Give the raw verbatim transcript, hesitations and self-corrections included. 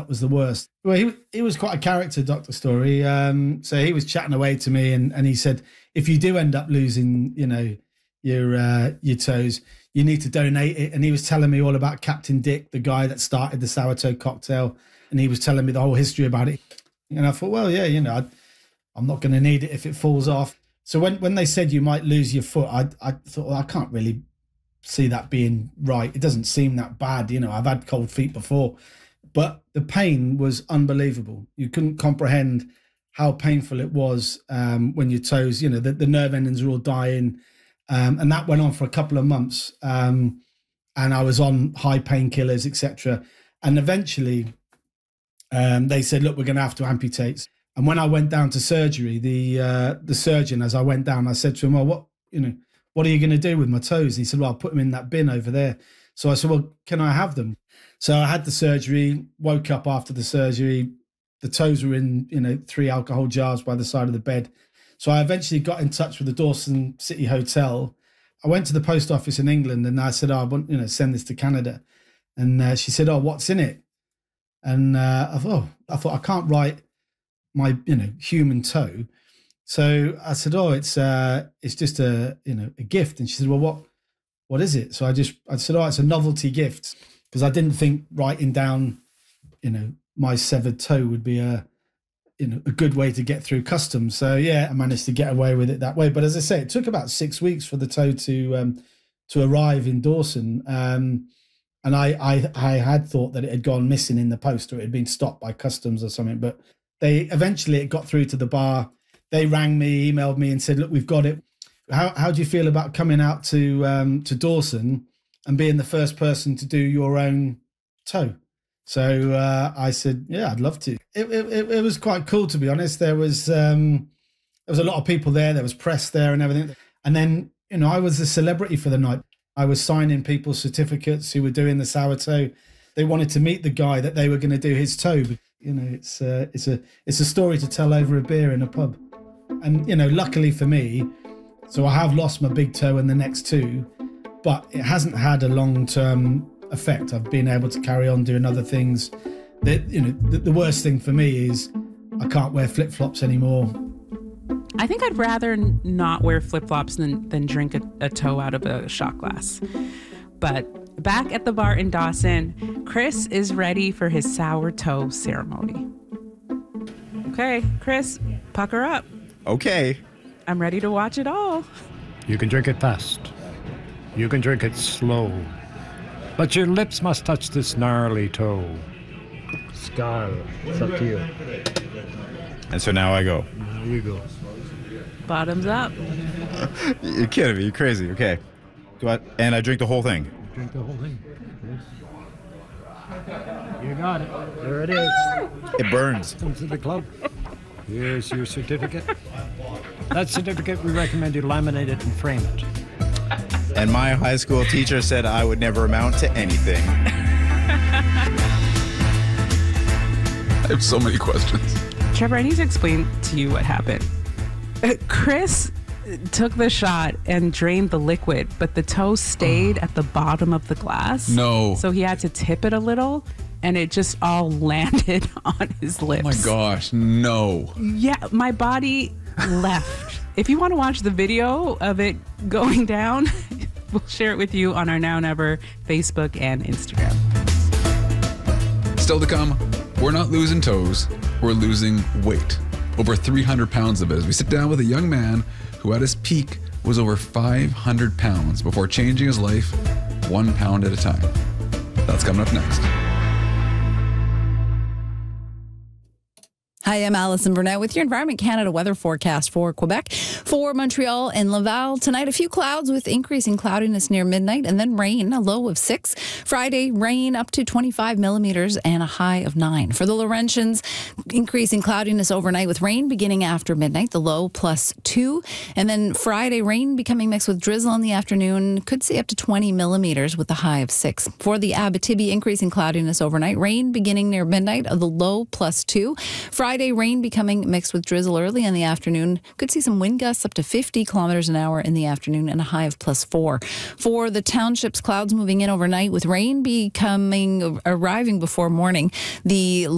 up was the worst. Well, he he was quite a character, Doctor Story. Um, so he was chatting away to me, and, and he said, if you do end up losing, you know, your uh, your toes, you need to donate it. And he was telling me all about Captain Dick, the guy that started the sour toe cocktail, and he was telling me the whole history about it. And I thought, well, yeah, you know, I, I'm not going to need it if it falls off. So when, when they said you might lose your foot, I I thought, well, I can't really see that being right. It doesn't seem that bad. You know, I've had cold feet before, but the pain was unbelievable. You couldn't comprehend how painful it was um, when your toes, you know, the, the nerve endings are all dying. Um, and that went on for a couple of months. Um, and I was on high painkillers, et cetera. And eventually um, they said, look, we're going to have to amputate. And when I went down to surgery, the uh, the surgeon, as I went down, I said to him, well, what, you know, what are you going to do with my toes? And he said, well, I'll put them in that bin over there. So I said, well, can I have them? So I had the surgery, woke up after the surgery. The toes were in, you know, three alcohol jars by the side of the bed. So I eventually got in touch with the Dawson City Hotel. I went to the post office in England and I said, oh, I want, you know, send this to Canada. And uh, she said, oh, what's in it? And uh, I thought, oh, I thought, I can't write my, you know, human toe. So I said, oh, it's uh, it's just a, you know, a gift. And she said, well, what, what is it? So I just, I said, oh, it's a novelty gift. Because I didn't think writing down, you know, my severed toe would be a, you know, a good way to get through customs. So yeah, I managed to get away with it that way. But as I say, it took about six weeks for the toe to um, to arrive in Dawson. Um, and I, I I had thought that it had gone missing in the post, or it had been stopped by customs or something. But they eventually it got through to the bar. They rang me, emailed me, and said, "Look, we've got it. How how do you feel about coming out to um, to Dawson and being the first person to do your own toe?" So uh, I said, yeah, I'd love to. It, it, it was quite cool, to be honest. There was um, there was a lot of people there. There was press there and everything. And then, you know, I was a celebrity for the night. I was signing people's certificates who were doing the sour toe. They wanted to meet the guy that they were going to do his toe. But, you know, it's uh, it's a it's a story to tell over a beer in a pub. And, you know, luckily for me, so I have lost my big toe and the next two, but it hasn't had a long-term effect. I've been able to carry on doing other things. That, you know, the, the worst thing for me is I can't wear flip-flops anymore. I think I'd rather not wear flip-flops than, than drink a, a toe out of a shot glass. But back at the bar in Dawson, Chris is ready for his sour toe ceremony. Okay, Chris, pucker up. Okay. I'm ready to watch it all. You can drink it fast. You can drink it slow. But your lips must touch this gnarly toe. Scar, it's up to you. And so now I go. Now you go. Bottoms up. You're kidding me. You're crazy. Okay. Do I, and I drink the whole thing. Drink the whole thing. Yes. You got it. There it is. It burns. Come to the club. Here's your certificate. That certificate, we recommend you laminate it and frame it. And my high school teacher said I would never amount to anything. I have so many questions. Trevor, I need to explain to you what happened. Chris took the shot and drained the liquid, but the toe stayed oh. at the bottom of the glass. No. So he had to tip it a little, and it just all landed on his lips. Oh my gosh, no. Yeah, my body left. If you want to watch the video of it going down, we'll share it with you on our Now Never Facebook and Instagram. Still to come, we're not losing toes, we're losing weight. Over three hundred pounds of it as we sit down with a young man who at his peak was over five hundred pounds before changing his life one pound at a time. That's coming up next. Hi, I'm Alison Burnett with your Environment Canada weather forecast for Quebec. For Montreal and Laval, tonight a few clouds with increasing cloudiness near midnight and then rain, a low of six. Friday, rain up to twenty-five millimeters and a high of nine. For the Laurentians, increasing cloudiness overnight with rain beginning after midnight, the low plus two. And then Friday, rain becoming mixed with drizzle in the afternoon, could see up to twenty millimeters with a high of six. For the Abitibi, increasing cloudiness overnight, rain beginning near midnight, the low plus two. Friday, rain becoming mixed with drizzle early in the afternoon. Could see some wind gusts up to fifty kilometers an hour in the afternoon and a high of plus four. For the townships, clouds moving in overnight with rain becoming arriving before morning. The